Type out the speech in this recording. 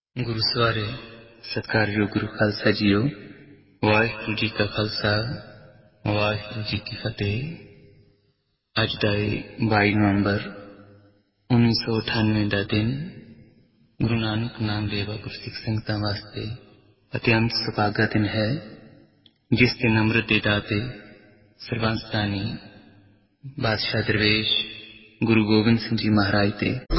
ਗੁਰੂ ਸਵਾਰੇ ਸਤਿਕਾਰਯੋਗ ਗੁਰੂ ਖਾਲਸਾ ਜੀਓ। ਵਾਹਿਗੁਰੂ ਜੀ ਕਾ ਖਾਲਸਾ, ਵਾਹਿਗੁਰੂ ਜੀ ਕੀ ਫਤਿਹ। ਅੱਜ ਦਾ 22 ਨਵੰਬਰ 1998 ਦਾ ਦਿਨ ਗੁਰੂ ਨਾਨਕ ਨਾਮ ਲੇਵਾ ਗੁਰਸਿੱਖ ਸੰਗਤਾਂ ਵਾਸਤੇ ਅਤਿਅੰਤ ਸੁਭਾਗਾ ਦਿਨ ਹੈ, ਜਿਸ ਦਿਨ ਅੰਮ੍ਰਿਤ ਦੇ ਦਾਤੇ ਸਰਬੰਸ ਦਾਨੀ ਬਾਦਸ਼ਾਹ ਦਰਵੇਸ਼ ਗੁਰੂ ਗੋਬਿੰਦ ਸਿੰਘ ਜੀ ਮਹਾਰਾਜ ਦੇ